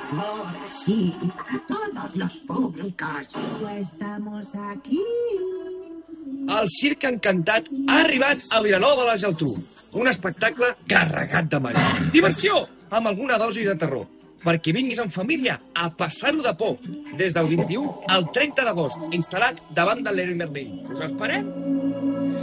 Ahora sí, a todos los públicos. Estamos aquí. El Circ Encantat ha arribat a Vilanova de la Geltrú. Un espectacle carregat de màgia. Diversió, amb alguna dosi de terror. Perquè vinguis en família a passar-ho de por. Des del 21 al 30 d'agost, instal·lat davant de l'Heroi Merlí. Us esperem!